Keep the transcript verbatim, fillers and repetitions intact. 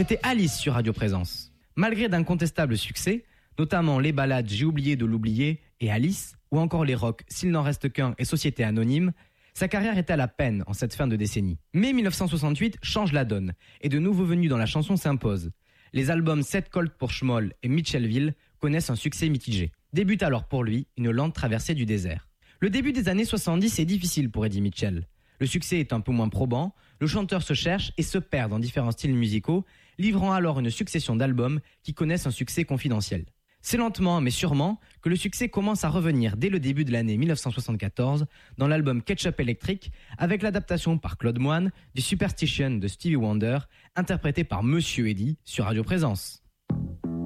C'était Alice sur Radio Présence. Malgré d'incontestables succès, notamment les ballades J'ai oublié de l'oublier et Alice, ou encore les rocks S'il n'en reste qu'un et Société anonyme, sa carrière est à la peine en cette fin de décennie. Mais dix-neuf cent soixante-huit change la donne et de nouveaux venus dans la chanson s'imposent. Les albums sept Colt pour Schmoll et Mitchellville connaissent un succès mitigé. Débute alors pour lui une lente traversée du désert. Le début des années soixante-dix est difficile pour Eddie Mitchell. Le succès est un peu moins probant, le chanteur se cherche et se perd dans différents styles musicaux, livrant alors une succession d'albums qui connaissent un succès confidentiel. C'est lentement mais sûrement que le succès commence à revenir dès le début de l'année dix-neuf cent soixante-quatorze dans l'album Ketchup Electric avec l'adaptation par Claude Moine du Superstition de Stevie Wonder interprété par Monsieur Eddie sur Radio Présence.